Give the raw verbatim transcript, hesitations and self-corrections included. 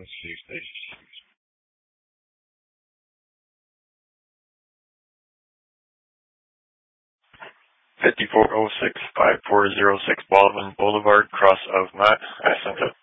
Let's see if they. fifty-four oh six, five four zero six Baldwin Boulevard, Cross of Matt. I sent it.